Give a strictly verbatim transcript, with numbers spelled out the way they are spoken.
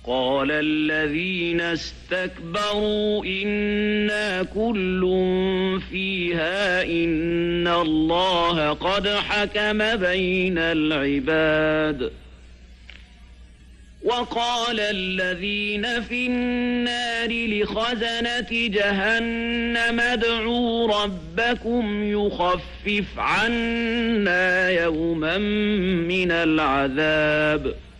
قال الذين استكبروا إنا كل فيها إن الله قد حكم بين العباد وقال الذين في النار لخزنة جهنم ادعوا ربكم يخفف عنا يوما من العذاب